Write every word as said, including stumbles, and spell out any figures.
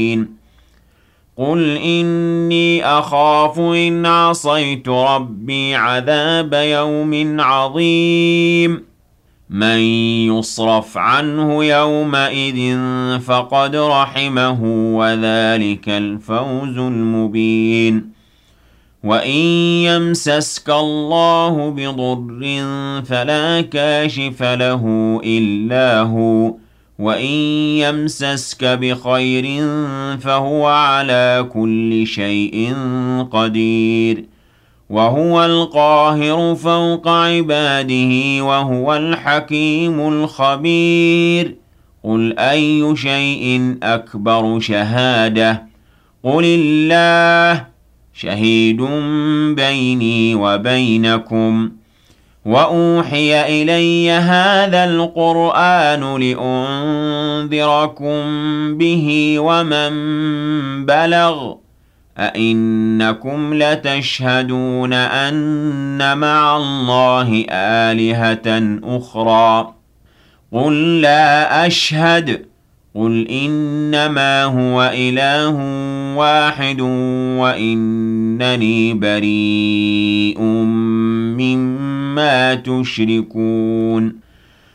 قُلْ إِنِّي أَخَافُ إِنْ عَصَيْتُ رَبِّي عَذَابَ يَوْمٍ عَظِيمٍ مَنْ يُصْرَفْ عَنْهُ يَوْمَئِذٍ فَقَدْ رَحِمَهُ وَذَلِكَ الْفَوْزُ الْمُبِينُ وَإِنْ يَمْسَسْكَ اللَّهُ بِضُرٍّ فَلَا كَاشِفَ لَهُ إِلَّا هُوَ وَإِنْ يَمْسَسْكَ بِخَيْرٍ فَهُوَ عَلَى كُلِّ شَيْءٍ قَدِيرٌ وَهُوَ الْقَاهِرُ فَوْقَ عِبَادِهِ وَهُوَ الْحَكِيمُ الْخَبِيرُ قُلْ أَيُّ شَيْءٍ أَكْبَرُ شَهَادَةً قُلِ اللَّهُ شَهِيدٌ بَيْنِي وَبَيْنَكُمْ وَأُوحِيَ إِلَيَّ هَذَا الْقُرْآنُ لِأُنذِرَكُم بِهِ وَمَن بَلَغَ أَئِنَّكُمْ لَتَشْهَدُونَ أَنَّ مَعَ اللَّهِ آلِهَةً أُخْرَى قُل لَّا أَشْهَدُ قُلْ إِنَّمَا هُوَ إِلَٰهٌ وَاحِدٌ وَإِنَّنِي بَرِيءٌ مِّمَّا تُشْرِكُونَ